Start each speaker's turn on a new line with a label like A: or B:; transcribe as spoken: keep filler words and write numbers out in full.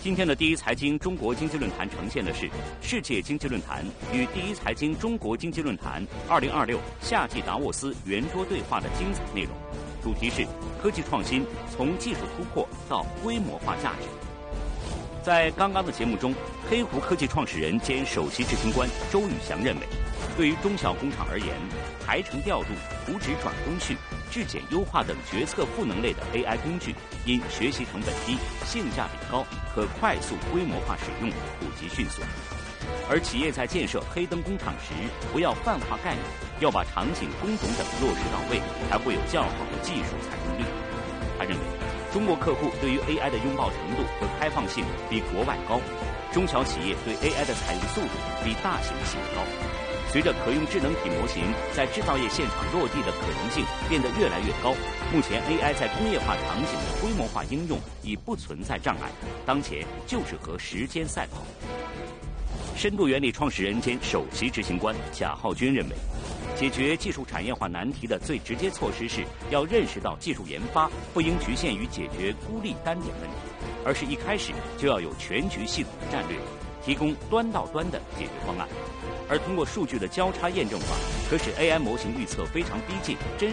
A: 今天的第一财经中国经济论坛呈现的是世界经济论坛与第一财经中国经济论坛二零二六夏季达沃斯圆桌对话的精彩内容，主题是科技创新从技术突破到规模化价值。在刚刚的节目中，黑狐科技创始人兼首席执行官周宇翔认为，对于中小工厂而言，排程调度、图纸转工序、质检优化等决策赋能类的 A I 工具，因学习成本低、性价比高，可快速规模化使用，普及迅速。而企业在建设黑灯工厂时，不要泛化概念，要把场景、工种等落实到位，才会有较好的技术采用率。他认为，中国客户对于 A I 的拥抱程度和开放性比国外高，中小企业对 A I 的采用速度比大型企业高。随着可用智能体模型在制造业现场落地的可能性变得越来越高，目前 A I 在工业化场景的规模化应用已不存在障碍，当前就是和时间赛跑。深度原理创始人兼首席执行官贾浩军认为，解决技术产业化难题的最直接措施是要认识到技术研发不应局限于解决孤立单点问题，而是一开始就要有全局系统的战略，提供端到端的解决方案。而通过数据的交叉验证法，可使 A I 模型预测非常逼近真